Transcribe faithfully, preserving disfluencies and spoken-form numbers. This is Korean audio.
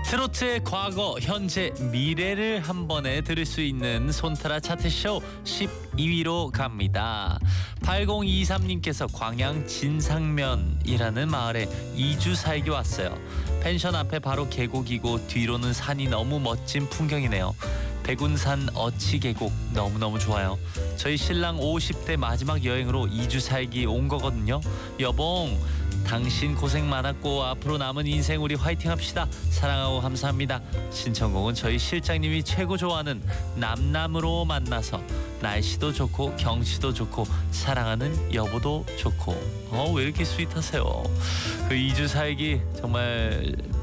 트로트의 과거, 현재, 미래를 한 번에 들을 수 있는 손타라 차트쇼 십이 위로 갑니다. 팔공이삼님께서 광양 진상면이라는 마을에 이 주 살기 왔어요. 펜션 앞에 바로 계곡이고 뒤로는 산이 너무 멋진 풍경이네요. 백운산 어치 계곡 너무너무 좋아요. 저희 신랑 오십 대 마지막 여행으로 이 주 살기 온 거거든요. 여봉, 당신 고생 많았고 앞으로 남은 인생 우리 화이팅 합시다. 사랑하고 감사합니다. 신청곡은 저희 실장님이 최고 좋아하는 남남으로 만나서 날씨도 좋고 경치도 좋고 사랑하는 여보도 좋고. 어, 왜 이렇게 스윗하세요? 그 이 주 살기 정말